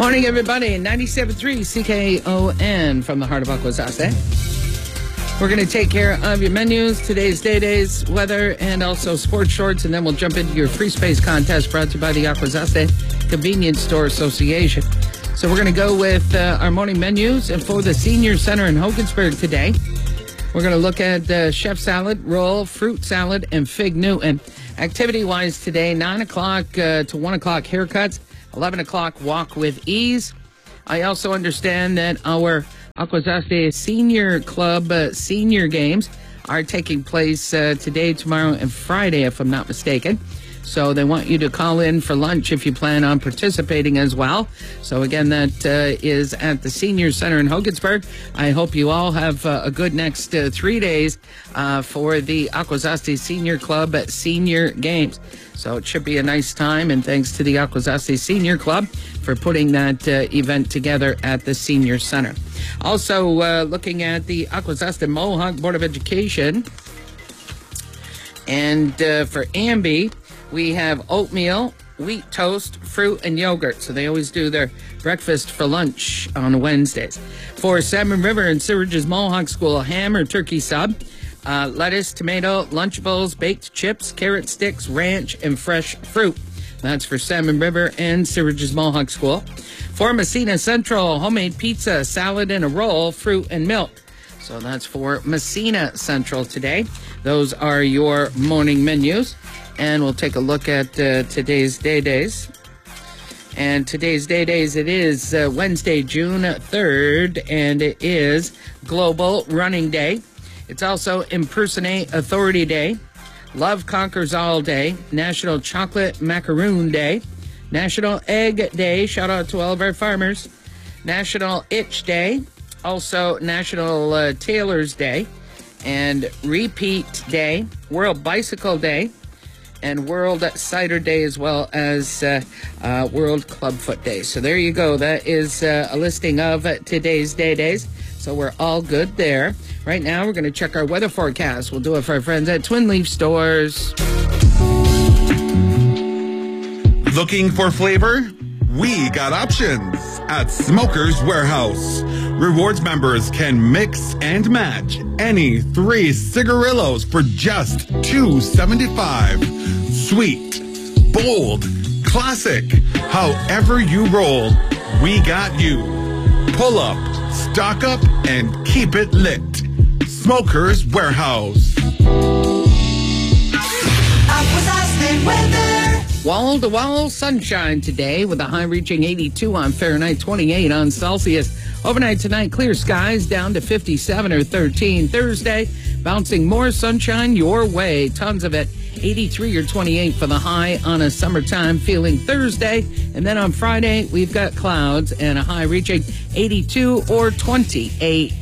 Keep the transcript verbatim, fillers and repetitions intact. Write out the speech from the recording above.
Morning, everybody. ninety-seven point three C K O N from the heart of Akwesasne. We're going to take care of your menus, today's day days, weather, and also sports shorts, and then we'll jump into your free space contest brought to you by the Akwesasne Convenience Store Association. So we're going to go with uh, our morning menus, and for the Senior Center in Hogansburg today, we're going to look at uh, chef salad, roll, fruit salad, and fig Newton. Activity-wise today, nine o'clock uh, to one o'clock haircuts, eleven o'clock walk with ease. I also understand that our Akwesasne Senior Club uh, senior games are taking place uh, today, tomorrow, and Friday, if I'm not mistaken. So they want you to call in for lunch if you plan on participating as well. So again, that uh, is at the Senior Center in Hogansburg. I hope you all have uh, a good next uh, three days uh, for the Akwesasne Senior Club at Senior Games. So it should be a nice time, and thanks to the Akwesasne Senior Club for putting that uh, event together at the Senior Center. Also, uh, looking at the Akwesasne Mohawk Board of Education, and uh, for Ambi, we have oatmeal, wheat toast, fruit, and yogurt. So they always do their breakfast for lunch on Wednesdays. For Salmon River and Surridge's Mohawk School, ham or turkey sub, uh, lettuce, tomato, Lunchables, baked chips, carrot sticks, ranch, and fresh fruit. That's for Salmon River and Surridge's Mohawk School. For Messina Central, homemade pizza, salad, and a roll, fruit, and milk. So that's for Messina Central today. Those are your morning menus. And we'll take a look at uh, today's day days. And today's day days, it is uh, Wednesday, June third, and it is Global Running Day. It's also Impersonate Authority Day, Love Conquers All Day, National Chocolate Macaroon Day, National Egg Day, shout out to all of our farmers, National Itch Day, also National uh, Tailors Day, and Repeat Day, World Bicycle Day, and World Cider Day, as well as uh, uh, World Clubfoot Day. So there you go. That is uh, a listing of uh, today's day days. So we're all good there. Right now, we're going to check our weather forecast. We'll do it for our friends at Twin Leaf Stores. Looking for flavor? We got options at Smoker's Warehouse. Rewards members can mix and match any three cigarillos for just two dollars and seventy-five cents. Sweet, bold, classic, however you roll, we got you. Pull up, stock up, and keep it lit. Smoker's Warehouse. Akwesasne weather. Wall-to-wall sunshine today with a high reaching eighty-two on Fahrenheit, twenty-eight on Celsius. Overnight tonight, clear skies down to fifty-seven or thirteen. Thursday, bouncing more sunshine your way. Tons of it. eighty-three or twenty-eight for the high on a summertime feeling Thursday. And then on Friday, we've got clouds and a high reaching eighty-two or twenty-eight.